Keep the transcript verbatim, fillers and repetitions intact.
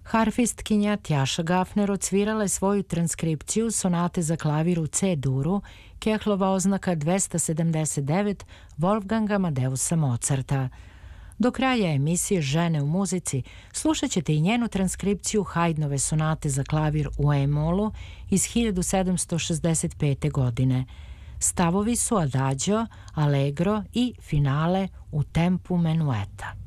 Harfistkinja Tjaša Gafner odsvirala je svoju transkripciju sonate za klavir u C-duru, Kehlova oznaka dvesta sedamdeset devet Wolfganga Amadeusa Mozarta. Do kraja emisije Žene u muzici slušat ćete i njenu transkripciju Haydnove sonate za klavir u E-molu iz hiljadu sedamsto šezdeset pete. godine. Stavovi su adagio, allegro i finale u tempu menueta.